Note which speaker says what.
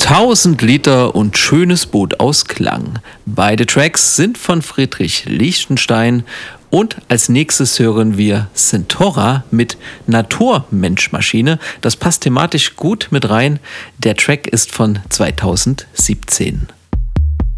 Speaker 1: 1000 Liter und schönes Boot aus Klang. Beide Tracks sind von Friedrich Lichtenstein und als nächstes hören wir Centaura mit Natur-Mensch-Maschine. Das passt thematisch gut mit rein. Der Track ist von 2017.